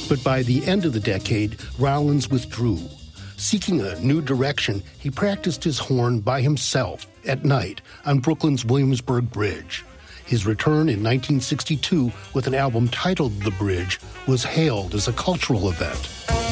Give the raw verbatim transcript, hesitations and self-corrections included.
But by the end of the decade, Rollins withdrew. Seeking a new direction, he practiced his horn by himself at night on Brooklyn's Williamsburg Bridge. His return in nineteen sixty-two with an album titled The Bridge was hailed as a cultural event.